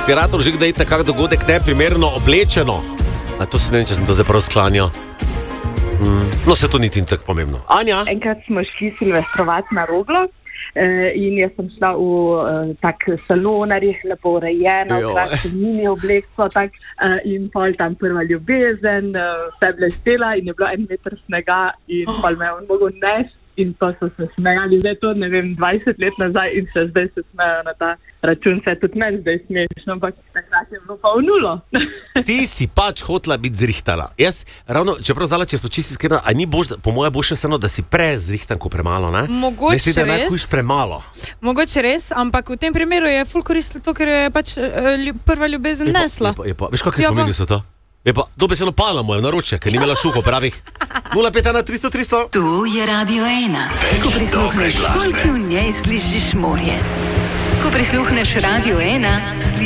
ti rato že kdaj tak dogodek neprimerno oblečeno? A to se ne vem, če sem to zdaj prav sklanjal. No, se to niti ni tako pomembno. Anja? Enkrat smo šli silvestrovati na Roglo in jaz sem šla v tak salonarjih, lepo urejeno, krasno mini oblekstvo, in pol tam prva ljubezen, vse blestela in je bilo 1 meter snega in pol me on mogel nesti. In pa so se smejali, zdaj to, ne vem, 20 let nazaj in še zdaj se smejo na ta račun, se tudi meni zdaj smešno, ampak takrat je bilo pa v nulo. Ti si pač hotela biti zrihtana. Jaz, ravno, čeprav zdala, če smo čisti iskreni, a ni po moje boljše vseeno, da si prezrihtan, ko premalo, ne? Mogoče res. Najhujš premalo. Mogoče res, ampak v tem primeru je ful koristilo to, ker je pač prva ljubezen nesla. Veš, kakšne spomini so to? Je pa dobesedno pala moja naročje, ker ni imela šuho pravih. 051 300 300. Tu je Radio 1. Ko prisluhneš, koliko v njej slišiš morje. Ko prisluhneš Radio 1,